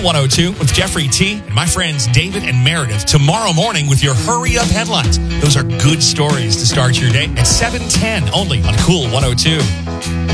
Cool 102 with Jeffrey T. and my friends David and Meredith tomorrow morning with your Hurry Up headlines. Those are good stories to start your day at 7:10 only on Cool 102.